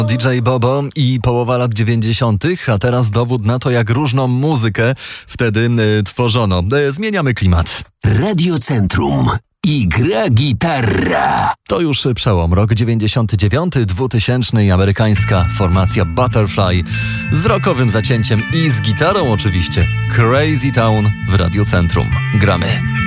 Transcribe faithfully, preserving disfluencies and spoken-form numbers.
D J Bobo i połowa lat dziewięćdziesiątych, a teraz dowód na to, jak różną muzykę wtedy y, tworzono. Y, zmieniamy klimat. Radiocentrum i gra gitarra. To już przełom, rok dziewięćdziesiąty dziewiąty, dwutysięczny i amerykańska formacja Butterfly z rockowym zacięciem i z gitarą oczywiście. Crazy Town w Radiocentrum. Gramy.